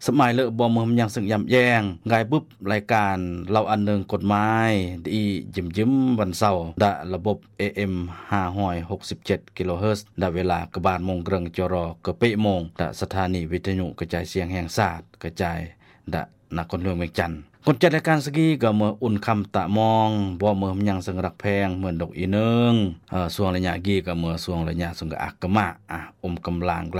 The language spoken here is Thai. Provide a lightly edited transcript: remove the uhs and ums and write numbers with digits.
สมัยเลอะบ่มือมันยังสึงยำแยงไงปุ๊บรายการเราอันหนึ่งกฎหมายดียิ้มวันเสาร์ดะระบบ AM 567กิโลเฮิรตซ์ดะเวลากระบาดโมงเกรงจรอกระเปะโมงดะสถานีวิทยุกระจายเสียงแห่งชาติกระจายดะนักคนเมืองเวียงจันทน์คนจัดรายการสกีก็เมื่ออุ่นคำตะมองบ่เมื่อมันยังสึงรักแพงเหมือนดอกอีนึงส่วงระยะกีก็เมื่อส่วงระยะสึงกะอักกะมะอมกำลัง